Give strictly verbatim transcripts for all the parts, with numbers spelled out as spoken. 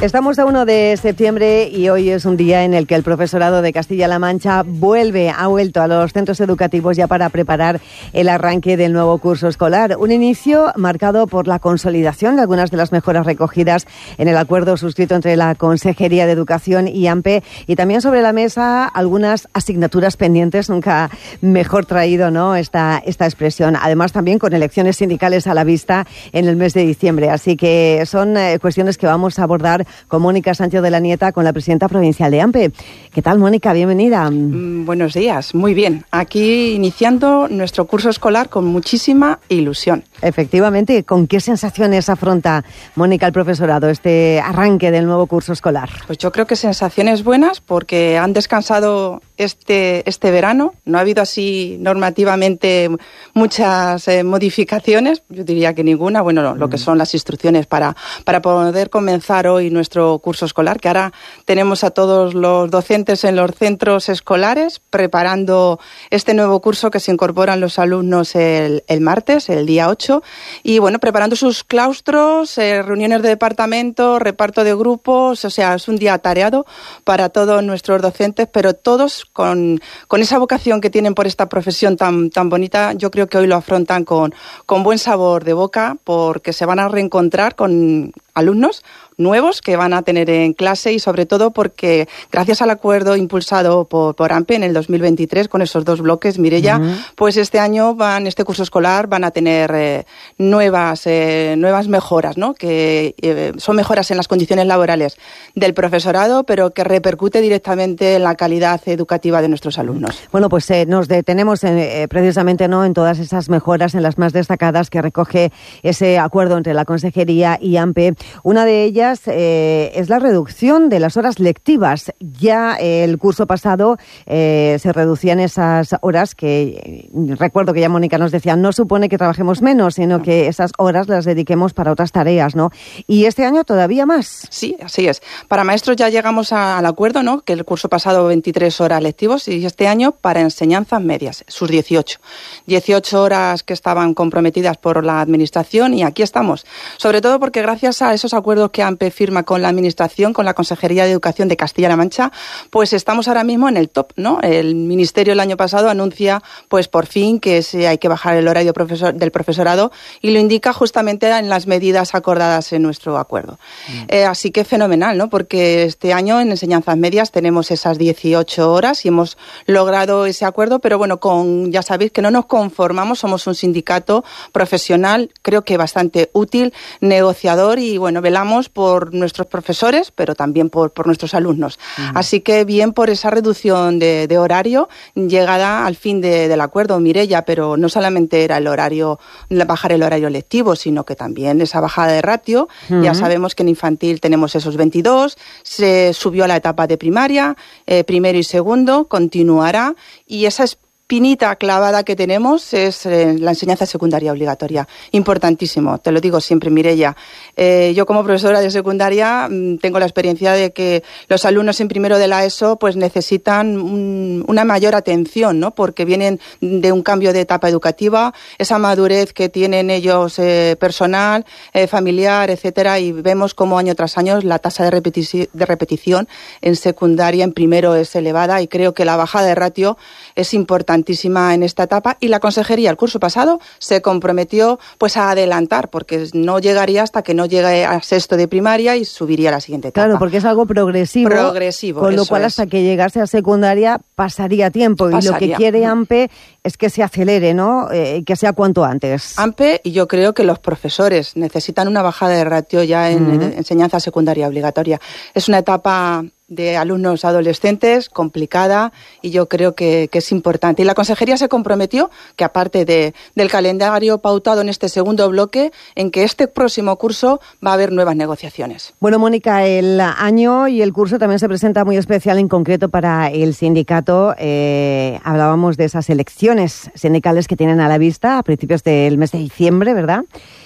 Estamos a uno de septiembre y hoy es un día en el que el profesorado de Castilla-La Mancha vuelve, ha vuelto a los centros educativos ya para preparar el arranque del nuevo curso escolar. Un inicio marcado por la consolidación de algunas de las mejoras recogidas en el acuerdo suscrito entre la Consejería de Educación y A M P, y también sobre la mesa algunas asignaturas pendientes, nunca mejor traído, ¿no?, esta, esta expresión. Además, también con elecciones sindicales a la vista en el mes de diciembre. Así que son eh, cuestiones que vamos a abordar con Mónica Sánchez de la Nieta, con la presidenta provincial de A M P. ¿Qué tal, Mónica? Bienvenida. Mm, buenos días, muy bien. Aquí iniciando nuestro curso escolar con muchísima ilusión. Efectivamente, ¿con qué sensaciones afronta, Mónica, el profesorado este arranque del nuevo curso escolar? Pues yo creo que sensaciones buenas, porque han descansado este, este verano. No ha habido así normativamente muchas eh, modificaciones, yo diría que ninguna. Bueno, lo, mm. lo que son las instrucciones para, para poder comenzar hoy nuestro curso escolar, que ahora tenemos a todos los docentes en los centros escolares preparando este nuevo curso que se incorporan los alumnos el, el martes, el día ocho, y bueno, preparando sus claustros, eh, reuniones de departamento, reparto de grupos. O sea, es un día atareado para todos nuestros docentes, pero todos con, con esa vocación que tienen por esta profesión tan, tan bonita. Yo creo que hoy lo afrontan con, con buen sabor de boca, porque se van a reencontrar con alumnos nuevos que van a tener en clase, y sobre todo porque gracias al acuerdo impulsado por, por A M P en el dos mil veintitrés con esos dos bloques, Mireia, uh-huh. pues este año van, este curso escolar van a tener eh, nuevas eh, nuevas mejoras, ¿no?, que eh, son mejoras en las condiciones laborales del profesorado, pero que repercute directamente en la calidad educativa de nuestros alumnos. Bueno, pues eh, nos detenemos en, eh, precisamente, ¿no?, en todas esas mejoras, en las más destacadas que recoge ese acuerdo entre la Consejería y A M P. Una de ellas eh, es la reducción de las horas lectivas. Ya eh, el curso pasado eh, se reducían esas horas que, eh, recuerdo que ya Mónica nos decía, no supone que trabajemos menos, sino que esas horas las dediquemos para otras tareas, ¿no? Y este año todavía más. Sí, así es. Para maestros ya llegamos a, al acuerdo, ¿no?, que el curso pasado veintitrés horas lectivos, y este año para enseñanzas medias, sus dieciocho. dieciocho horas que estaban comprometidas por la Administración, y aquí estamos. Sobre todo porque gracias a esos acuerdos que A M P firma con la Administración, con la Consejería de Educación de Castilla-La Mancha, pues estamos ahora mismo en el top, ¿no? El Ministerio el año pasado anuncia, pues por fin, que se, hay que bajar el horario profesor, del profesorado, y lo indica justamente en las medidas acordadas en nuestro acuerdo. Mm. Eh, así que fenomenal, ¿no?, porque este año en enseñanzas medias tenemos esas dieciocho horas y hemos logrado ese acuerdo, pero bueno, con, ya sabéis que no nos conformamos, somos un sindicato profesional, creo que bastante útil, negociador, y bueno, velamos por nuestros profesores, pero también por, por nuestros alumnos. Uh-huh. Así que bien por esa reducción de, de horario llegada al fin de, del acuerdo, Mireia, pero no solamente era el horario, bajar el horario lectivo, sino que también esa bajada de ratio. Uh-huh. Ya sabemos que en infantil tenemos esos veintidós, se subió a la etapa de primaria, eh, primero y segundo, continuará, y esa es pinita clavada que tenemos es eh, la enseñanza secundaria obligatoria. Importantísimo, te lo digo siempre, Mireia. Eh, yo como profesora de secundaria mmm, tengo la experiencia de que los alumnos en primero de la ESO pues necesitan un, una mayor atención, ¿no?, porque vienen de un cambio de etapa educativa, esa madurez que tienen ellos eh, personal, eh, familiar, etcétera, y vemos como año tras año la tasa de, repetici- de repetición en secundaria, en primero, es elevada, y creo que la bajada de ratio es importante en esta etapa, y la Consejería el curso pasado se comprometió pues a adelantar, porque no llegaría hasta que no llegue a sexto de primaria y subiría a la siguiente etapa. Claro, porque es algo progresivo, progresivo con lo cual hasta es. que llegase a secundaria pasaría tiempo, pasaría. Y lo que quiere A M P es que se acelere, ¿no?, eh, que sea cuanto antes. A M P, y yo creo que los profesores necesitan una bajada de ratio ya en uh-huh. enseñanza secundaria obligatoria. Es una etapa de alumnos adolescentes complicada, y yo creo que, que es importante. Y la Consejería se comprometió que, aparte de, del calendario pautado en este segundo bloque, en que este próximo curso va a haber nuevas negociaciones. Bueno, Mónica, el año y el curso también se presenta muy especial, en concreto para el sindicato. Eh, hablábamos de esas elecciones sindicales que tienen a la vista a principios del mes de diciembre, ¿verdad?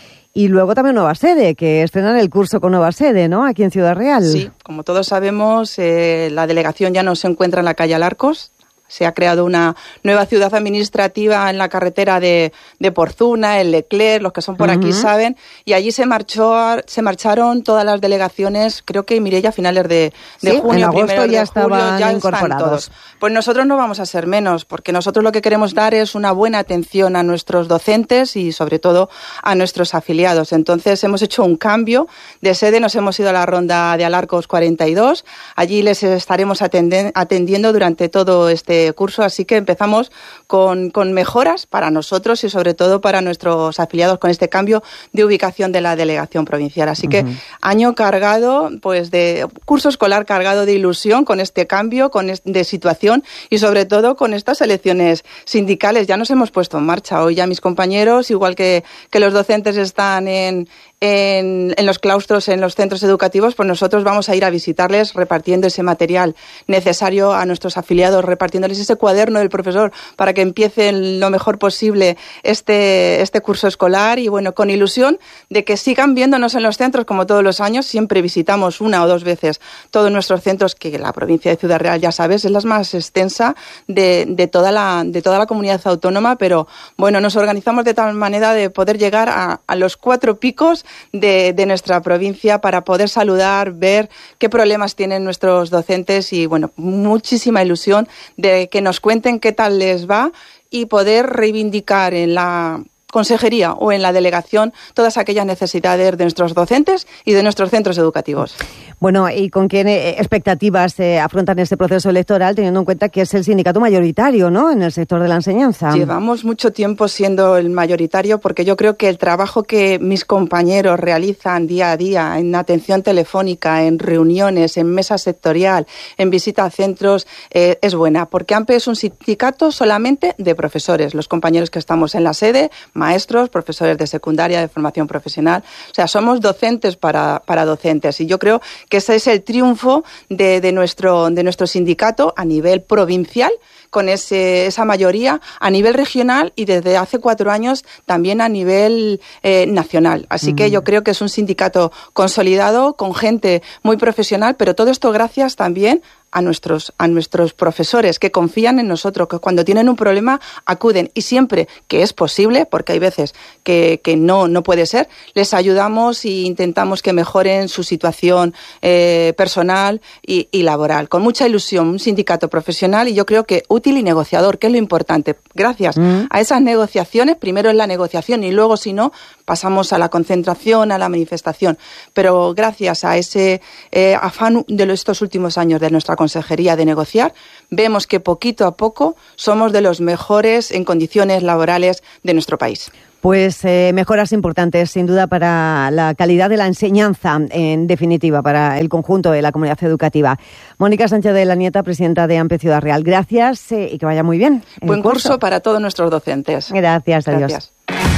Y luego también nueva sede, que estrenan el curso con nueva sede, ¿no?, aquí en Ciudad Real. Sí, como todos sabemos, eh, la delegación ya no se encuentra en la calle Alarcos, Se ha creado una nueva ciudad administrativa en la carretera de, de Porzuna, el Leclerc, los que son por uh-huh. aquí saben, y allí se marchó, se marcharon todas las delegaciones, creo que Mireia a finales de, de sí, junio, en agosto primero ya de julio, estaban ya incorporados. Están todos. Pues nosotros no vamos a ser menos, porque nosotros lo que queremos dar es una buena atención a nuestros docentes y sobre todo a nuestros afiliados. Entonces hemos hecho un cambio de sede, nos hemos ido a la ronda de Alarcos cuarenta y dos, allí les estaremos atenden, atendiendo durante todo este curso, así que empezamos con, con mejoras para nosotros y sobre todo para nuestros afiliados con este cambio de ubicación de la delegación provincial. Así uh-huh. que año cargado, pues de curso escolar cargado de ilusión con este cambio, con este, de situación y sobre todo con estas elecciones sindicales. Ya nos hemos puesto en marcha. Hoy ya mis compañeros, igual que, que los docentes están en, en, en los claustros, en los centros educativos, pues nosotros vamos a ir a visitarles repartiendo ese material necesario a nuestros afiliados, repartiéndoles ese cuaderno del profesor para que empiecen lo mejor posible este, este curso escolar y bueno, con ilusión de que sigan viéndonos en los centros como todos los años. Siempre visitamos una o dos veces todos nuestros centros, que la provincia de Ciudad Real, ya sabes, es la más extensa de, de, toda la, de toda la comunidad autónoma, pero bueno, nos organizamos de tal manera de poder llegar a, a los cuatro picos de, de nuestra provincia para poder saludar, ver qué problemas tienen nuestros docentes y bueno, muchísima ilusión de que nos cuenten qué tal les va y poder reivindicar en la consejería o en la delegación todas aquellas necesidades de nuestros docentes y de nuestros centros educativos. Bueno, ¿y con qué expectativas se afrontan este proceso electoral, teniendo en cuenta que es el sindicato mayoritario, ¿no?, en el sector de la enseñanza? Llevamos mucho tiempo siendo el mayoritario porque yo creo que el trabajo que mis compañeros realizan día a día en atención telefónica, en reuniones, en mesa sectorial, en visita a centros, eh, es buena, porque AMPE es un sindicato solamente de profesores, los compañeros que estamos en la sede, maestros, profesores de secundaria, de formación profesional, o sea, somos docentes para, para docentes y yo creo que ese es el triunfo de, de, nuestro, de nuestro sindicato a nivel provincial, con ese, esa mayoría a nivel regional y desde hace cuatro años también a nivel eh, nacional. Así mm. que yo creo que es un sindicato consolidado, con gente muy profesional, pero todo esto gracias también a nuestros, a nuestros profesores que confían en nosotros, que cuando tienen un problema acuden y siempre que es posible, porque hay veces que, que no, no puede ser, les ayudamos e intentamos que mejoren su situación eh, personal y, y laboral. Con mucha ilusión, un sindicato profesional y yo creo que útil y negociador, que es lo importante. Gracias mm. a esas negociaciones, primero es la negociación y luego si no, pasamos a la concentración, a la manifestación. Pero gracias a ese eh, afán de estos últimos años de nuestra consejería de negociar, vemos que poquito a poco somos de los mejores en condiciones laborales de nuestro país. Pues eh, mejoras importantes, sin duda, para la calidad de la enseñanza, en definitiva, para el conjunto de la comunidad educativa. Mónica Sánchez de la Nieta, presidenta de AMPE Ciudad Real. Gracias eh, y que vaya muy bien. Buen curso. curso para todos nuestros docentes. Gracias, adiós. Gracias.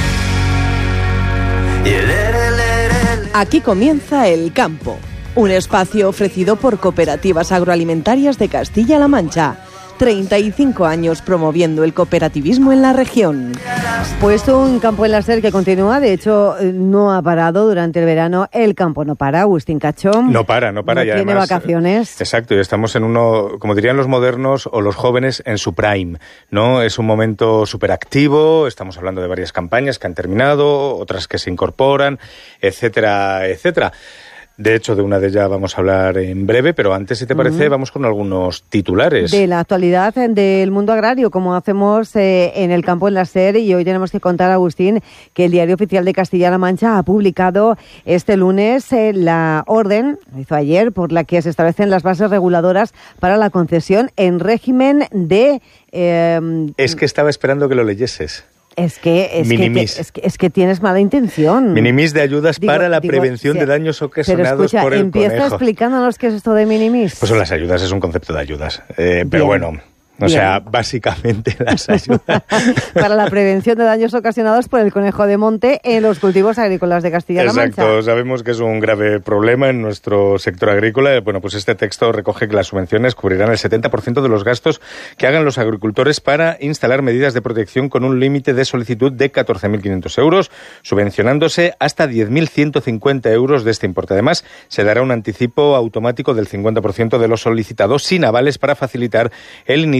Aquí comienza El Campo, un espacio ofrecido por Cooperativas Agroalimentarias de Castilla-La Mancha. treinta y cinco años promoviendo el cooperativismo en la región. Pues un campo en la SER que continúa, de hecho no ha parado durante el verano. El campo no para, Agustín Cachón. No para, no para. No y tiene además, vacaciones. Exacto, y estamos en uno, como dirían los modernos o los jóvenes, en su prime, ¿no? Es un momento súper activo, estamos hablando de varias campañas que han terminado, otras que se incorporan, etcétera, etcétera. De hecho, de una de ellas vamos a hablar en breve, pero antes, si te parece, uh-huh. vamos con algunos titulares. De la actualidad del mundo agrario, como hacemos eh, en el campo en la SER, y hoy tenemos que contar, Agustín, que el Diario Oficial de Castilla-La Mancha ha publicado este lunes eh, la orden, lo hizo ayer, por la que se establecen las bases reguladoras para la concesión en régimen de... Eh, es que estaba esperando que lo leyeses. Es que es que, te, es, que, es que tienes mala intención. Minimis de ayudas digo, para la digo, prevención sí, de daños ocasionados pero escucha, por el empieza conejo. explicándonos qué es esto de minimis. Pues son las ayudas, es un concepto de ayudas. Eh, pero bueno... O Bien. sea, básicamente las ayudas. Para la prevención de daños ocasionados por el conejo de monte en los cultivos agrícolas de Castilla-La Mancha. Exacto, sabemos que es un grave problema en nuestro sector agrícola. Bueno, pues este texto recoge que las subvenciones cubrirán el setenta por ciento de los gastos que hagan los agricultores para instalar medidas de protección con un límite de solicitud de catorce mil quinientos euros, subvencionándose hasta diez mil ciento cincuenta euros de este importe. Además, se dará un anticipo automático del cincuenta por ciento de los solicitados sin avales para facilitar el inicio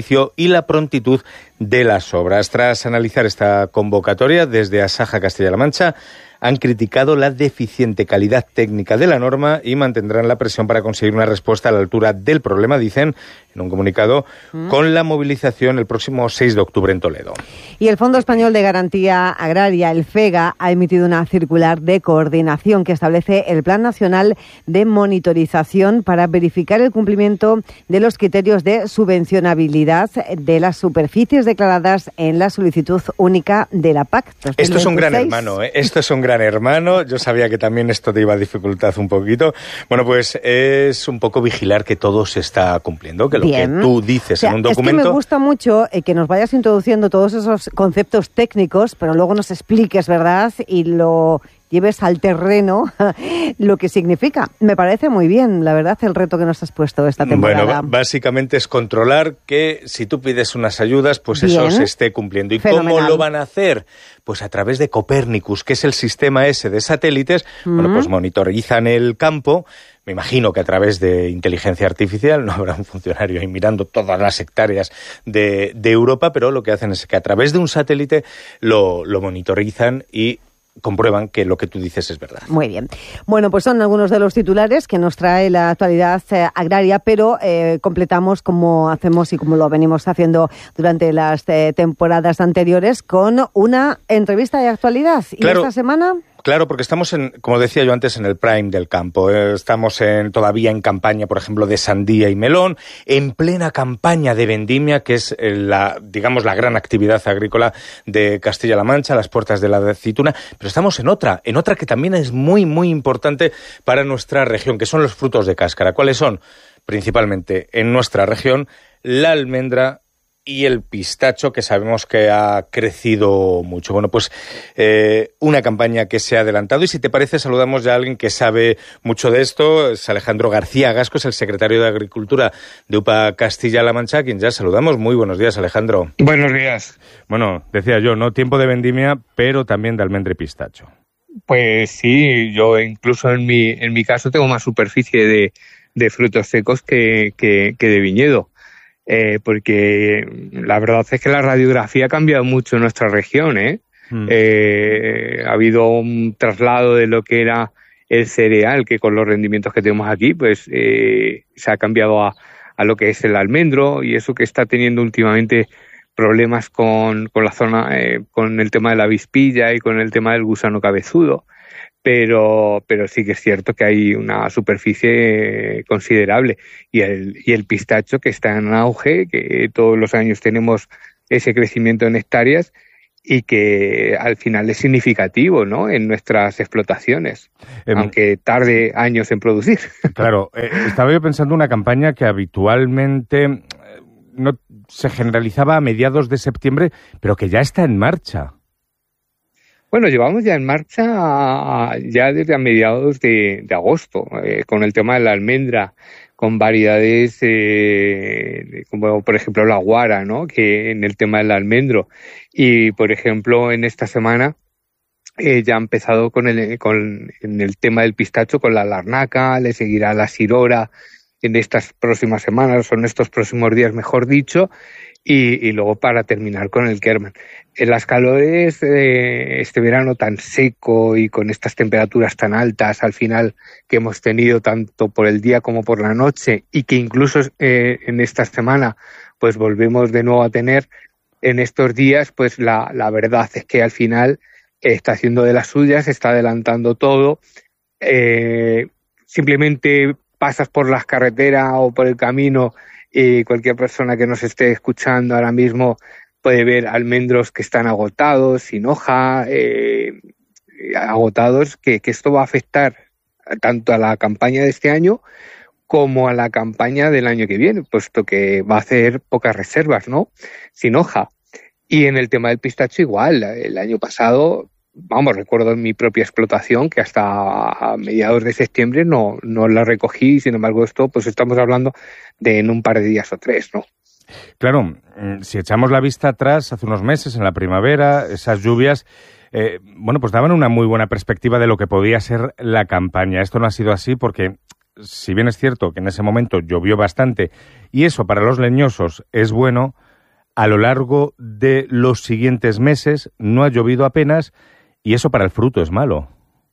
inicio y la prontitud de las obras. Tras analizar esta convocatoria, desde Asaja Castilla-La Mancha han criticado la deficiente calidad técnica de la norma y mantendrán la presión para conseguir una respuesta a la altura del problema, dicen en un comunicado, mm. con la movilización el próximo seis de octubre en Toledo. Y el Fondo Español de Garantía Agraria, el FEGA, ha emitido una circular de coordinación que establece el Plan Nacional de Monitorización para verificar el cumplimiento de los criterios de subvencionabilidad de las superficies declaradas en la solicitud única de la P A C. dos mil veintiséis. Esto es un gran hermano, ¿eh? Esto es un gran hermano. Yo sabía que también esto te iba a dificultar un poquito. Bueno, pues es un poco vigilar que todo se está cumpliendo, que lo Bien. que tú dices, o sea, en un documento... Es que me gusta mucho eh, que nos vayas introduciendo todos esos conceptos técnicos, pero luego nos expliques, ¿verdad? Y lo lleves al terreno lo que significa. Me parece muy bien, la verdad, el reto que nos has puesto esta temporada. Bueno, básicamente es controlar que si tú pides unas ayudas, pues bien. Eso se esté cumpliendo. ¿Y Fenomenal. Cómo lo van a hacer? Pues a través de Copérnicus, que es el sistema ese de satélites. Mm. Bueno, pues monitorizan el campo. Me imagino que a través de inteligencia artificial, no habrá un funcionario ahí mirando todas las hectáreas de, de Europa, pero lo que hacen es que a través de un satélite lo, lo monitorizan y comprueban que lo que tú dices es verdad. Muy bien. Bueno, pues son algunos de los titulares que nos trae la actualidad eh, agraria, pero eh, completamos como hacemos y como lo venimos haciendo durante las eh, temporadas anteriores con una entrevista de actualidad. Claro. ¿Y esta semana? Claro, porque estamos, en, como decía yo antes, en el prime del campo. Eh, estamos en, todavía en campaña, por ejemplo, de sandía y melón, en plena campaña de vendimia, que es eh, la, digamos, la gran actividad agrícola de Castilla-La Mancha, las puertas de la aceituna. Pero estamos en otra, en otra que también es muy, muy importante para nuestra región, que son los frutos de cáscara. ¿Cuáles son? Principalmente en nuestra región, la almendra y el pistacho, que sabemos que ha crecido mucho. Bueno, pues eh, una campaña que se ha adelantado. Y si te parece, saludamos ya a alguien que sabe mucho de esto. Es Alejandro García Gasco, es el secretario de Agricultura de U P A Castilla-La Mancha, a quien ya saludamos. Muy buenos días, Alejandro. Buenos días. Bueno, decía yo, no tiempo de vendimia, pero también de almendra y pistacho. Pues sí, yo incluso en mi en mi caso tengo más superficie de, de frutos secos que, que, que de viñedo. Eh, porque la verdad es que la radiografía ha cambiado mucho en nuestra región, ¿eh? Mm. Eh, ha habido un traslado de lo que era el cereal, que con los rendimientos que tenemos aquí, pues eh, se ha cambiado a, a lo que es el almendro, y eso que está teniendo últimamente problemas con, con la zona, eh, con el tema de la avispilla y con el tema del gusano cabezudo. Pero, pero sí que es cierto que hay una superficie considerable. Y el, y el pistacho, que está en auge, que todos los años tenemos ese crecimiento en hectáreas y que al final es significativo, ¿no?, en nuestras explotaciones, eh, aunque tarde años en producir. Claro, eh, estaba yo pensando una campaña que habitualmente eh, no se generalizaba a mediados de septiembre, pero que ya está en marcha. Bueno, llevamos ya en marcha a, a, ya desde a mediados de, de agosto, eh, con el tema de la almendra, con variedades eh, como por ejemplo la guara, ¿no?, que en el tema del almendro. Y por ejemplo en esta semana eh, ya ha empezado con el, con, en el tema del pistacho con la larnaca, le seguirá la sirora en estas próximas semanas o en estos próximos días, mejor dicho. Y, y luego para terminar con el Kerman. En las calores, eh, este verano tan seco y con estas temperaturas tan altas al final que hemos tenido tanto por el día como por la noche, y que incluso eh, en esta semana pues volvemos de nuevo a tener en estos días, pues la, la verdad es que al final eh, está haciendo de las suyas, está adelantando todo. Eh, simplemente pasas por las carreteras o por el camino, y cualquier persona que nos esté escuchando ahora mismo puede ver almendros que están agotados, sin hoja, eh, agotados, que, que esto va a afectar tanto a la campaña de este año como a la campaña del año que viene, puesto que va a hacer pocas reservas, ¿no?, sin hoja. Y en el tema del pistacho igual, el año pasado, vamos, recuerdo en mi propia explotación que hasta a mediados de septiembre no, no la recogí, sin embargo esto pues estamos hablando de en un par de días o tres, ¿no? Claro, si echamos la vista atrás, hace unos meses, en la primavera, esas lluvias, eh, bueno, pues daban una muy buena perspectiva de lo que podía ser la campaña. Esto no ha sido así porque si bien es cierto que en ese momento llovió bastante, y eso para los leñosos es bueno, a lo largo de los siguientes meses no ha llovido apenas, y eso para el fruto es malo.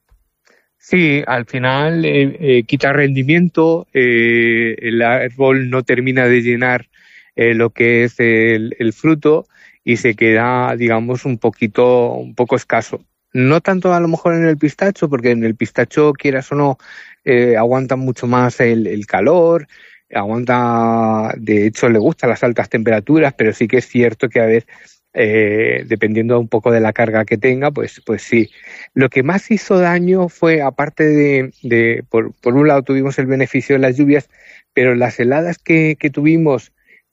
Sí, al final eh, eh, quita rendimiento, eh, el árbol no termina de llenar eh, lo que es el, el fruto y se queda, digamos, un poquito, un poco escaso. No tanto a lo mejor en el pistacho, porque en el pistacho, quieras o no, eh, aguanta mucho más el, el calor, aguanta, de hecho le gustan las altas temperaturas, pero sí que es cierto que a ver, eh, dependiendo un poco de la carga que tenga, pues, pues sí. Lo que más hizo daño fue, aparte de, de por, por un lado tuvimos el beneficio de las lluvias, pero las heladas que, que tuvimos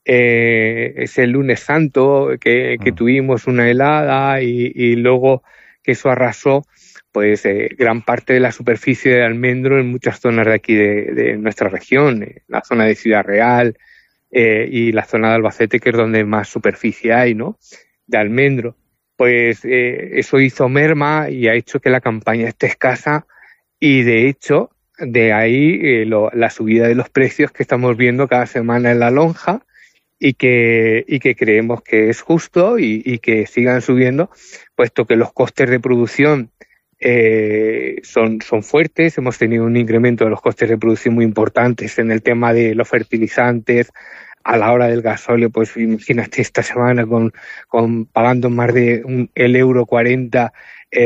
eh, ese lunes santo, que, que tuvimos una helada y, y luego que eso arrasó pues eh, gran parte de la superficie del almendro en muchas zonas de aquí de, de nuestra región, eh, la zona de Ciudad Real eh, y la zona de Albacete, que es donde más superficie hay, ¿no?, de almendro. Pues eh, eso hizo merma y ha hecho que la campaña esté escasa, y de hecho de ahí eh, lo, la subida de los precios que estamos viendo cada semana en la lonja, y que, y que creemos que es justo y, y que sigan subiendo, puesto que los costes de producción eh, son, son fuertes. Hemos tenido un incremento de los costes de producción muy importantes en el tema de los fertilizantes. A la hora del gasóleo, pues imagínate esta semana con, con pagando más de un, el euro cuarenta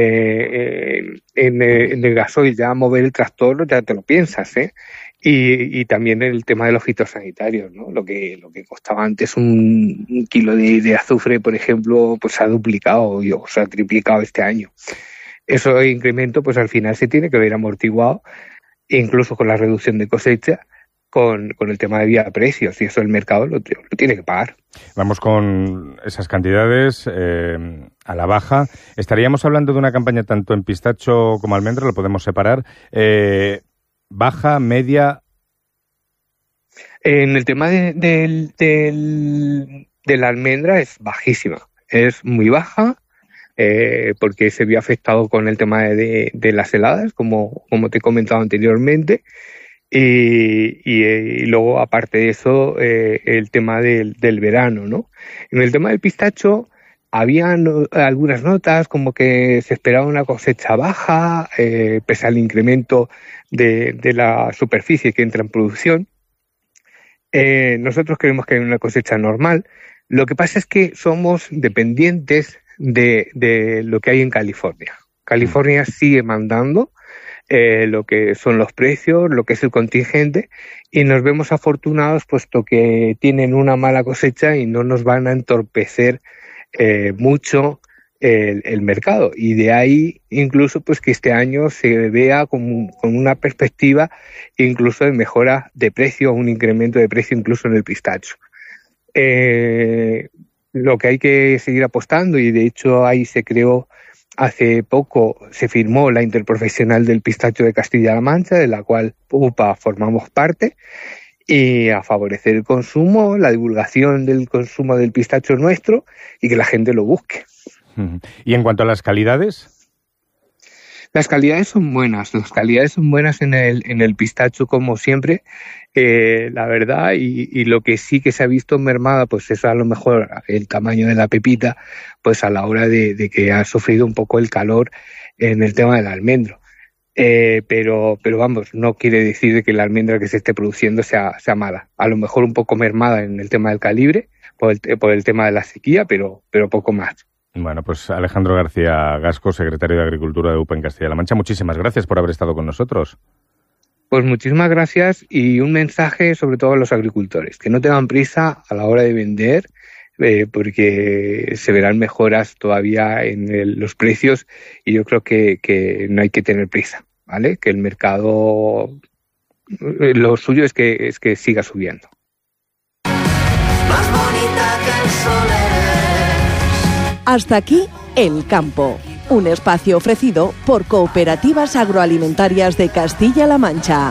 eh, en, en el gasoil, ya mover el tractor ya te lo piensas, ¿eh? Y, y también el tema de los fitosanitarios, ¿no? Lo que, lo que costaba antes un, un kilo de, de azufre, por ejemplo, pues se ha duplicado y, o se ha triplicado este año. Eso incremento, pues al final se tiene que ver amortiguado, incluso con la reducción de cosecha, con, con el tema de vía precios, y eso el mercado lo, lo tiene que pagar. Vamos con esas cantidades eh, a la baja. Estaríamos hablando de una campaña tanto en pistacho como almendra, lo podemos separar. Eh, ¿Baja, media? En el tema de, de, de, de la almendra es bajísima, es muy baja, eh, porque se vio afectado con el tema de, de, de las heladas, como, como te he comentado anteriormente, y, y, y luego, aparte de eso, eh, el tema del, del verano, ¿no? En el tema del pistacho había no, algunas notas como que se esperaba una cosecha baja, eh, pese al incremento de, de la superficie que entra en producción. Eh, nosotros creemos que hay una cosecha normal. Lo que pasa es que somos dependientes de, de lo que hay en California. California sigue mandando eh, lo que son los precios, lo que es el contingente, y nos vemos afortunados puesto que tienen una mala cosecha y no nos van a entorpecer eh, mucho el, el mercado, y de ahí incluso pues que este año se vea con, con una perspectiva incluso de mejora de precio, un incremento de precio incluso en el pistacho. Eh, lo que hay que seguir apostando, y de hecho ahí se creó hace poco, se firmó la Interprofesional del Pistacho de Castilla-La Mancha, de la cual U P A formamos parte, y a favorecer el consumo, la divulgación del consumo del pistacho nuestro, y que la gente lo busque. ¿Y en cuanto a las calidades? Las calidades son buenas, las calidades son buenas en el, en el pistacho, como siempre, eh, la verdad, y, y lo que sí que se ha visto mermada, pues es a lo mejor el tamaño de la pepita, pues a la hora de, de que ha sufrido un poco el calor en el tema del almendro. Eh, pero, pero vamos, no quiere decir que la almendra que se esté produciendo sea, sea mala. A lo mejor un poco mermada en el tema del calibre, por el, por el tema de la sequía, pero, pero poco más. Bueno, pues Alejandro García Gasco, secretario de Agricultura de U P A en Castilla-La Mancha, muchísimas gracias por haber estado con nosotros. Pues muchísimas gracias, y un mensaje sobre todo a los agricultores, que no tengan prisa a la hora de vender, eh, porque se verán mejoras todavía en el, los precios, y yo creo que, que no hay que tener prisa, ¿vale? Que el mercado, lo suyo es que, es que siga subiendo. Más bonita que el sol eres. Hasta aquí El Campo, un espacio ofrecido por Cooperativas Agroalimentarias de Castilla-La Mancha.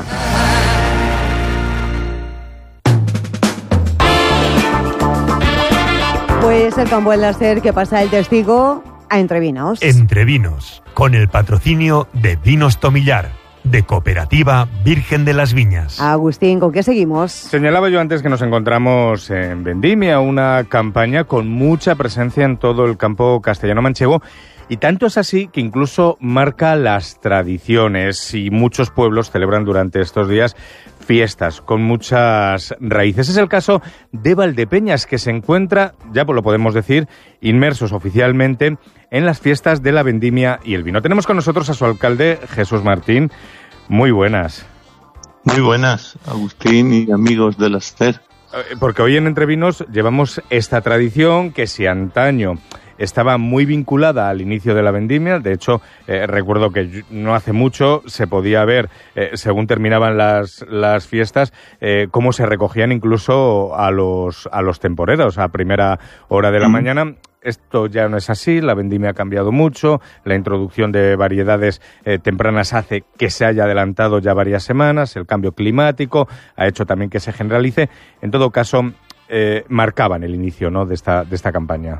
Pues el Campo Enlacer que pasa el testigo a Entrevinos. Entrevinos, con el patrocinio de Vinos Tomillar, de Cooperativa Virgen de las Viñas. Agustín, ¿con qué seguimos? Señalaba yo antes que nos encontramos en Vendimia, una campaña con mucha presencia en todo el campo castellano-manchego, y tanto es así que incluso marca las tradiciones, y muchos pueblos celebran durante estos días fiestas con muchas raíces. Es el caso de Valdepeñas, que se encuentra, ya lo podemos decir, inmersos oficialmente en las fiestas de la vendimia y el vino. Tenemos con nosotros a su alcalde, Jesús Martín. Muy buenas. Muy buenas, Agustín y amigos de la STER. Porque hoy en Entre Vinos llevamos esta tradición que si antaño estaba muy vinculada al inicio de la vendimia. De hecho, eh, recuerdo que no hace mucho se podía ver, eh, según terminaban las, las fiestas, eh, cómo se recogían incluso a los, a los temporeros a primera hora de la mm. mañana. Esto ya no es así, la vendimia ha cambiado mucho, la introducción de variedades eh, tempranas hace que se haya adelantado ya varias semanas, el cambio climático ha hecho también que se generalice. En todo caso, eh, marcaban el inicio, ¿no?, de esta, de esta campaña.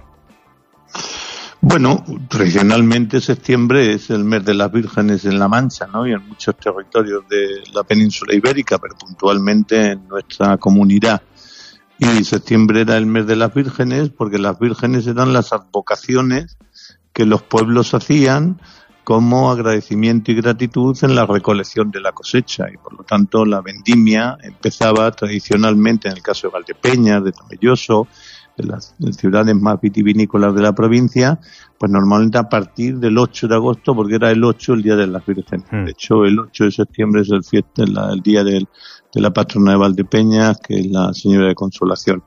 Bueno, tradicionalmente septiembre es el mes de las vírgenes en La Mancha, ¿no?, y en muchos territorios de la península ibérica, pero puntualmente en nuestra comunidad. Y septiembre era el mes de las vírgenes porque las vírgenes eran las advocaciones que los pueblos hacían como agradecimiento y gratitud en la recolección de la cosecha, y por lo tanto la vendimia empezaba tradicionalmente, en el caso de Valdepeñas, de Tomelloso, de las ciudades más vitivinícolas de la provincia, pues normalmente a partir del ocho de agosto, porque era el ocho el día de las vírgenes. De hecho, el ocho de septiembre es el fiesta, el, el día del, de la patrona de Valdepeñas, que es la Señora de Consolación.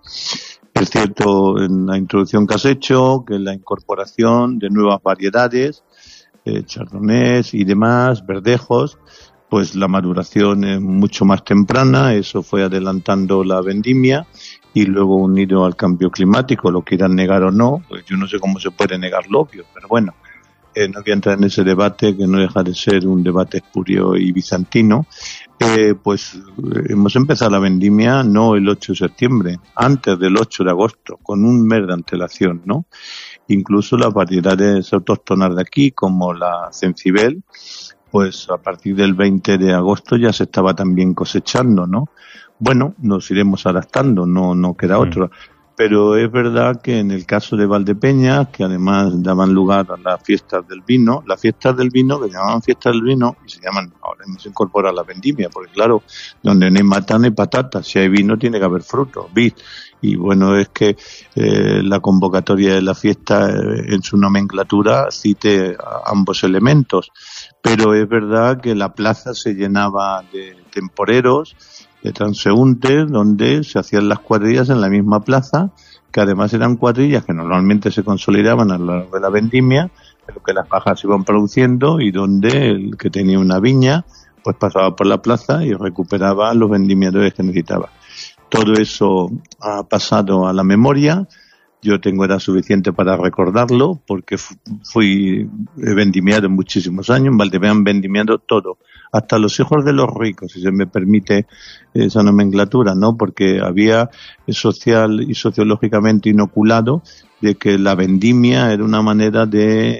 Es cierto en la introducción que has hecho, que la incorporación de nuevas variedades, eh, chardonnays y demás, verdejos, pues la maduración es mucho más temprana, eso fue adelantando la vendimia. Y luego unido al cambio climático, lo quieran negar o no, pues yo no sé cómo se puede negar lo obvio, pero bueno, eh, no voy a entrar en ese debate que no deja de ser un debate espurio y bizantino. Eh, pues eh, hemos empezado la vendimia no el ocho de septiembre, antes del ocho de agosto, con un mes de antelación, ¿no? Incluso las variedades autóctonas de aquí, como la Cencibel, pues a partir del veinte de agosto ya se estaba también cosechando, ¿no? Bueno, nos iremos adaptando, no, no queda otro. Pero es verdad que en el caso de Valdepeñas, que además daban lugar a las fiestas del vino, las fiestas del vino, que se llamaban fiestas del vino, y se llaman, ahora hemos incorporado la vendimia, porque claro, donde no hay matana hay patata, si hay vino tiene que haber fruto, vid. Y bueno, es que eh, la convocatoria de la fiesta eh, en su nomenclatura cite a ambos elementos. Pero es verdad que la plaza se llenaba de temporeros, de transeúntes, donde se hacían las cuadrillas en la misma plaza, que además eran cuadrillas que normalmente se consolidaban a lo largo de la vendimia, pero que las pajas se iban produciendo y donde el que tenía una viña pues pasaba por la plaza y recuperaba los vendimiadores que necesitaba. Todo eso ha pasado a la memoria. Yo tengo edad suficiente para recordarlo porque fui vendimiado en muchísimos años. En Valdepeñas han vendimiado todo, hasta los hijos de los ricos, si se me permite esa nomenclatura, ¿no? Porque había social y sociológicamente inoculado de que la vendimia era una manera de